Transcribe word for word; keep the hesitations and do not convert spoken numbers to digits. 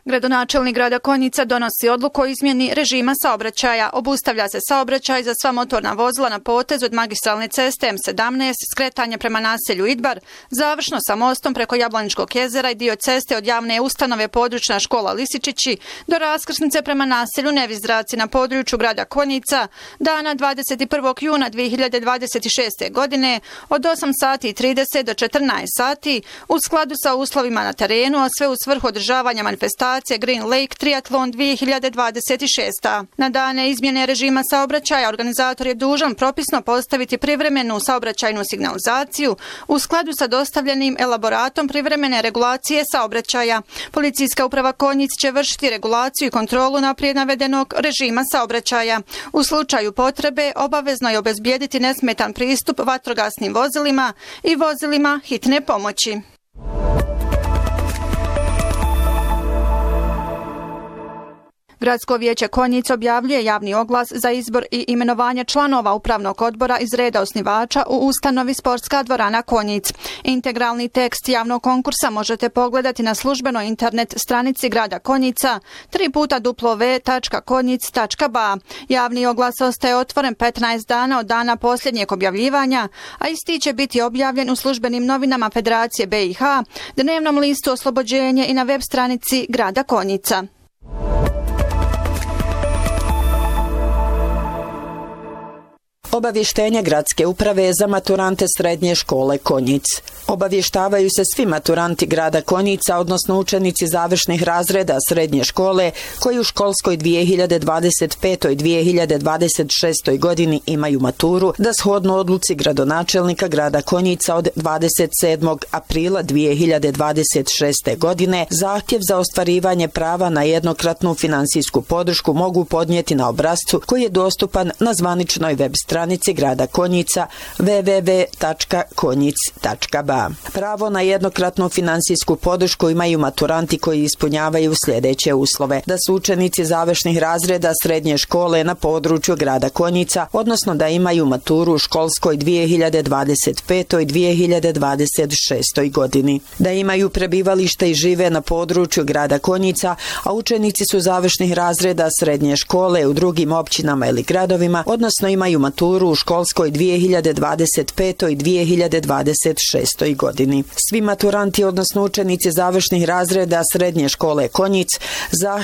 Gradonačelnik grada Konjica donosi odluku o izmjeni režima saobraćaja. Obustavlja se saobraćaj za sva motorna vozila na potezu od magistralne ceste M sedamnaest, skretanje prema naselju Idbar, završno sa mostom preko Jablaničkog jezera i dio ceste od javne ustanove područna škola Lisičići do raskrsnice prema naselju Nevizdraci na području grada Konjica dana dvadeset prvog juna dvije hiljade dvadeset šeste. godine od osam sati i trideset do četrnaest sati u skladu sa uslovima na terenu, a sve u svrhu održavanja manifestacije Green Lake Triathlon dvije hiljade dvadeset šeste. Na dane izmjene režima saobraćaja organizator je dužan propisno postaviti privremenu saobraćajnu signalizaciju u skladu sa dostavljenim elaboratom privremene regulacije saobraćaja. Policijska uprava Konjic će vršiti regulaciju i kontrolu naprijed navedenog režima saobraćaja. U slučaju potrebe obavezno je obezbijediti nesmetan pristup vatrogasnim vozilima i vozilima hitne pomoći. Gradsko vijeće Konjic objavljuje javni oglas za izbor i imenovanje članova upravnog odbora iz reda osnivača u ustanovi Sportska dvorana Konjic. Integralni tekst javnog konkursa možete pogledati na službenoj internet stranici grada Konjica tri puta w w w tačka konjic tačka b a. Javni oglas ostaje otvoren petnaest dana od dana posljednjeg objavljivanja, a isti će biti objavljen u službenim novinama Federacije B i H, dnevnom listu Oslobođenje i na web stranici grada Konjica. Obavještenje gradske uprave za maturante srednje škole Konjic. Obavještavaju se svi maturanti grada Konjica, odnosno učenici završnih razreda srednje škole koji u školskoj dvije hiljade dvadeset pete. dvije hiljade dvadeset šeste. godini imaju maturu, da shodno odluci gradonačelnika grada Konjica od dvadeset sedmog aprila dvije hiljade dvadeset šeste. godine zahtjev za ostvarivanje prava na jednokratnu finansijsku podršku mogu podnijeti na obrascu koji je dostupan na zvaničnoj web stranici grada Konjica w w w tačka konjic tačka b a. Pravo na jednokratnu finansijsku podršku imaju maturanti koji ispunjavaju sljedeće uslove: da su učenici završnih razreda srednje škole na području grada Konjica, odnosno da imaju maturu u školskoj dvije hiljade dvadeset pete. i dvije hiljade dvadeset šeste. godini, da imaju prebivalište i žive na području grada Konjica, a učenici su završnih razreda srednje škole u drugim općinama ili gradovima, odnosno imaju maturu u školskoj dvije hiljade dvadeset pete. i dvije hiljade dvadeset šeste. godini. Svi maturanti, odnosno učenici završnih razreda srednje škole Konjic, zahtjev